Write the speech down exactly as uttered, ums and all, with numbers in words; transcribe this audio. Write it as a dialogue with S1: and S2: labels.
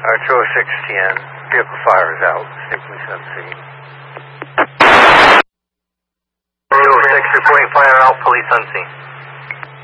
S1: Alright, two oh six ten. Vehicle fire is out. Stay police on scene.
S2: two oh six reporting fire out, police on scene.